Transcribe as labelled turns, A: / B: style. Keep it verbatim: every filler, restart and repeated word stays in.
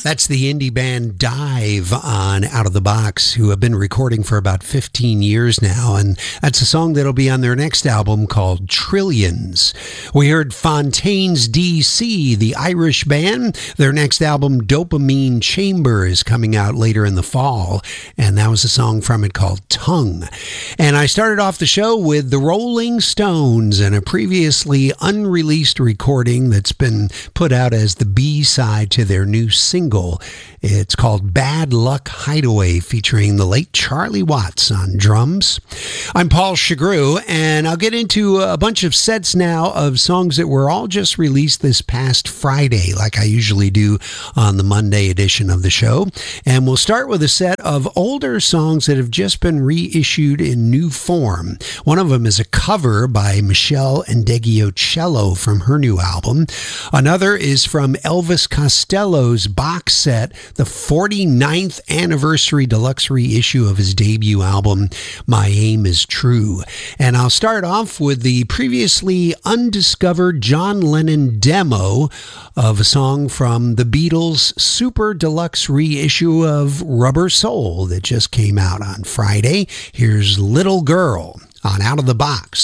A: That's the indie band Dive on Out of the Box, who have been recording for about fifteen years now, and that's a song that'll be on their next album called Trillions. We heard Fontaines D C, the Irish band. Their next album, Dopamine Chamber, is coming out later in the fall, and that was a song from it called Tongue. And I started off the show with the Rolling Stones and a previously unreleased recording that's been put out as the B-side to their new single. It's called Bad Luck Hideaway, featuring the late Charlie Watts on drums. I'm Paul Chagru, and I'll get into a bunch of sets now of songs that were all just released this past Friday, like I usually do on the Monday edition of the show. And we'll start with a set of older songs that have just been reissued in new form. One of them is a cover by Michelle Ndegeocello from her new album. Another is from Elvis Costello's box set, the forty-ninth anniversary deluxe reissue of his debut album, My Aim is True. And I'll start off with the previously undiscovered John Lennon demo of a song from the Beatles' super deluxe reissue of Rubber Soul that just came out on Friday. Here's Little Girl on Out of the Box.